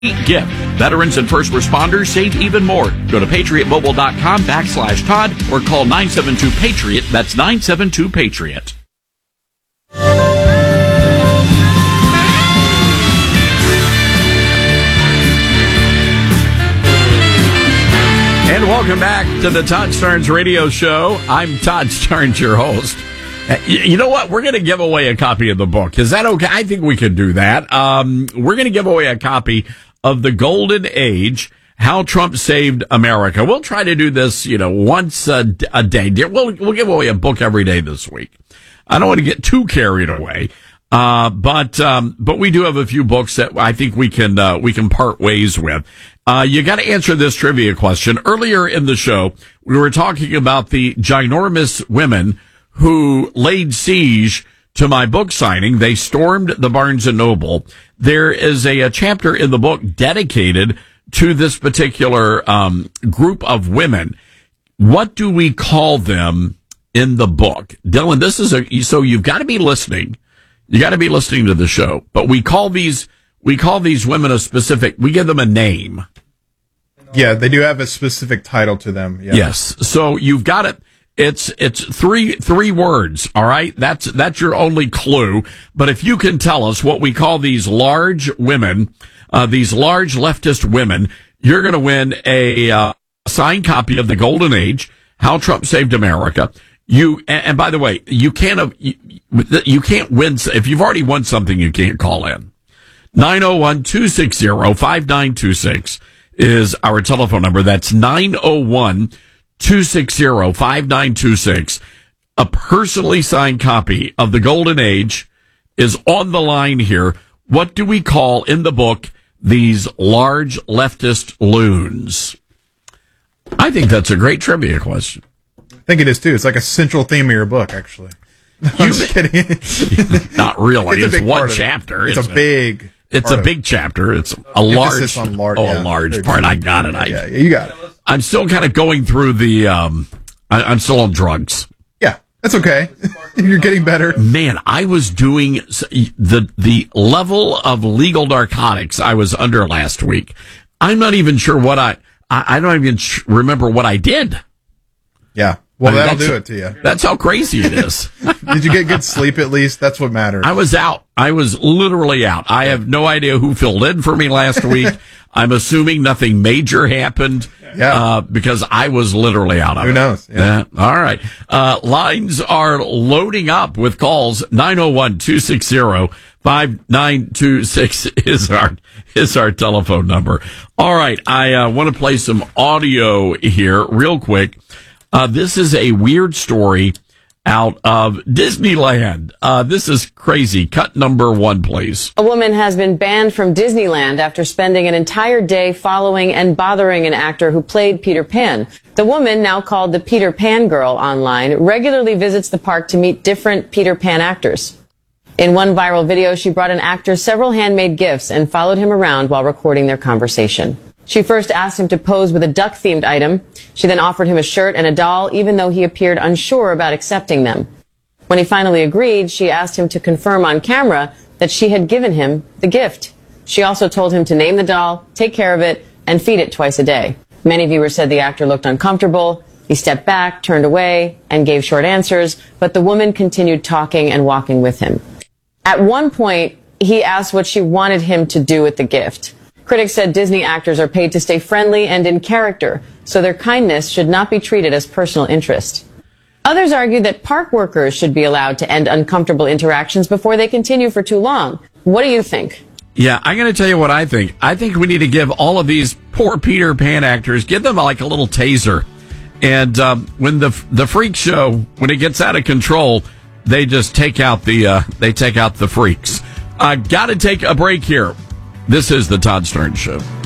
gift. Veterans and first responders save even more. Go to patriotmobile.com/Todd or call 972-PATRIOT. That's 972-PATRIOT. And welcome back to the Todd Starnes Radio Show. I'm Todd Starnes, your host. You know what? We're going to give away a copy of the book. Is that okay? I think we could do that. We're going to give away a copy of The Golden Age, How Trump Saved America. We'll try to do this, once a day. We'll give away a book every day this week. I don't want to get too carried away. But we do have a few books that I think we can part ways with. You got to answer this trivia question. Earlier in the show, we were talking about the ginormous women who laid siege to my book signing. They stormed the Barnes & Noble. There is a chapter in the book dedicated to this particular group of women. What do we call them in the book? Dylan, so you've got to be listening. You got to be listening to the show. But we call these women we give them a name. Yeah, they do have a specific title to them. Yeah. Yes. So you've got it. It's three words. All right. That's your only clue. But if you can tell us what we call these large women, these large leftist women, you're going to win a signed copy of The Golden Age, How Trump Saved America. And by the way, you can't win. If you've already won something, you can't call in. 901-260-5926 is our telephone number. That's 901-260-5926. A personally signed copy of The Golden Age is on the line here. What do we call in the book these large leftist loons? I think that's a great trivia question. I think it is too. It's like a central theme of your book, actually. I'm just kidding. Not really. It's one chapter. It's a big chapter. It's a large part. I got it. Yeah, you got it. I'm still kind of going through the, I'm still on drugs. Yeah, that's okay. You're getting better. Man, I was doing the level of legal narcotics I was under last week. I'm not even sure what I don't even remember what I did. Yeah. Well, that'll do it to you. That's how crazy it is. Did you get good sleep at least? That's what matters. I was out. I was literally out. I have no idea who filled in for me last week. I'm assuming nothing major happened. Yeah. Because I was literally out of it. Who knows? Yeah. All right. Lines are loading up with calls. 901-260-5926 is our telephone number. All right. I want to play some audio here real quick. This is a weird story out of Disneyland. This is crazy. Cut number 1, please. A woman has been banned from Disneyland after spending an entire day following and bothering an actor who played Peter Pan. The woman, now called the Peter Pan Girl online, regularly visits the park to meet different Peter Pan actors. In one viral video, she brought an actor several handmade gifts and followed him around while recording their conversation. She first asked him to pose with a duck-themed item. She then offered him a shirt and a doll, even though he appeared unsure about accepting them. When he finally agreed, she asked him to confirm on camera that she had given him the gift. She also told him to name the doll, take care of it, and feed it twice a day. Many viewers said the actor looked uncomfortable. He stepped back, turned away, and gave short answers, but the woman continued talking and walking with him. At one point, he asked what she wanted him to do with the gift. Critics said Disney actors are paid to stay friendly and in character, so their kindness should not be treated as personal interest. Others argued that park workers should be allowed to end uncomfortable interactions before they continue for too long. What do you think? Yeah, I'm going to tell you what I think. I think we need to give all of these poor Peter Pan actors, give them like a little taser. And when the freak show, when it gets out of control, they just take out the freaks. Got to take a break here. This is the Todd Starnes Show.